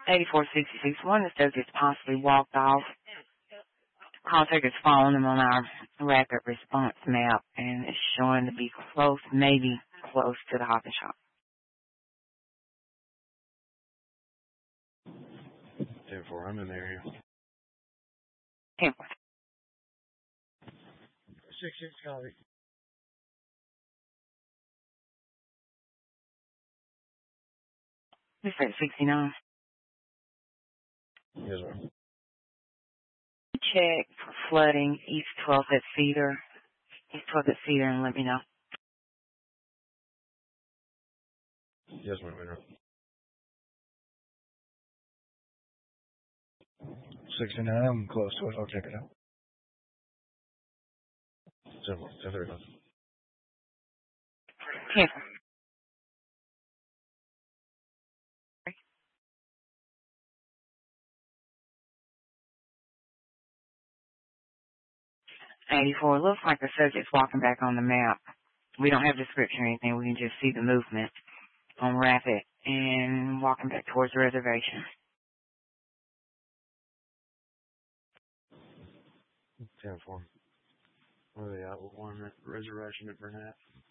8466. One of the subjects possibly walked off. Call takers following them on our rapid response map, and it's showing to be close, maybe close to the Hop and Shop. 10-4, I'm in the area. 10-4. 6-6, copy. We said 69. Yes, ma'am. Check for flooding East 12th at Cedar. East 12th at Cedar, and let me know. Yes, ma'am. 69, I'm close to it. I'll check it out. 10-4, 10-4. '84. Looks like the subject's walking back on the map. We don't have description or anything. We can just see the movement on rapid and walking back towards the reservation. 10-4. Where are they at? One reservation at Burnett.